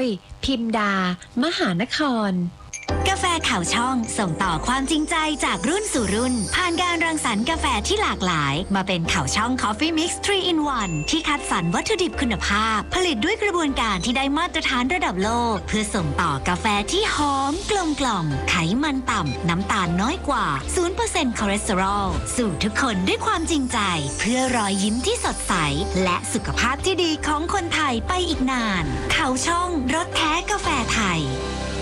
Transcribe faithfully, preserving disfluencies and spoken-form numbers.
ยพิมดามหานครกาแฟข่าวช่องส่งต่อความจริงใจจากรุ่นสู่รุ่นผ่านการรังสรรค์กาแฟที่หลากหลายมาเป็นข่าวช่อง Coffee Mix ทรี in วัน ที่คัดสรรวัตถุดิบคุณภาพผลิตด้วยกระบวนการที่ได้มาตรฐานระดับโลกเพื่อส่งต่อกาแฟที่หอมกลมกล่อมไขมันต่ำน้ำตาลน้อยกว่า ศูนย์เปอร์เซ็นต์ คอเลสเตอรอลสู่ทุกคนด้วยความจริงใจเพื่อรอยยิ้มที่สดใสและสุขภาพที่ดีของคนไทยไปอีกนานข่าวช่องรสแท้กาแฟไทย